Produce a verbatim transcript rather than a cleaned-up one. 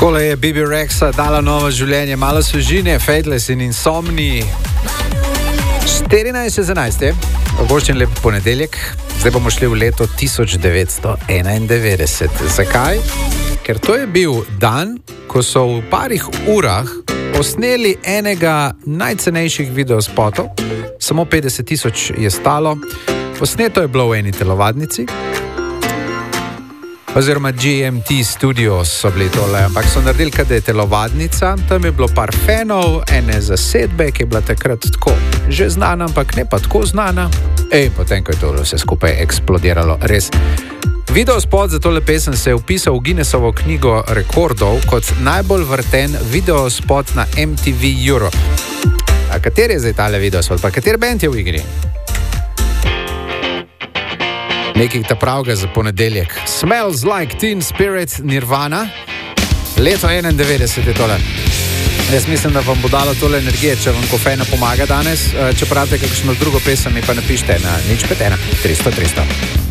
Takole je Bibi Rexa dala novo življenje, malo svežine, Faithless in Insomni. štirinajst šestnajst je, ogoščen lep ponedeljek, zdaj bomo šli v leto tisoč devetsto enaindevetdeset. Zakaj? Ker to je bil dan, ko so v parih urah posneli enega najcenejših videospotov, samo petdeset tisoč je stalo, posneto je bilo v eni telovadnici, oziroma G M T Studios so bili tole, ampak so naredili, kad je telovadnica, tam je bilo par fanov, ene zasedbe, ki je bila takrat tako že znana, ampak ne pa tako znana, in potem, ko je to vse skupaj eksplodiralo, res. Videospot za tole pesem se je vpisal v Guinnessovo knjigo rekordov kot najbolj vrten videospot na M T V Europe. A kateri je zdaj tale videospot, pa kateri band je v igri? Nekaj ta pravga za ponedeljek. Smells Like Teen Spirit, Nirvana. Leto enaindevetdeset je tole. Jaz mislim, da vam bo dalo tole energije, če vam kofeina pomaga danes. Če pravite kakšno drugo pesem, mi pa napište na nič pet ena tristo tristo.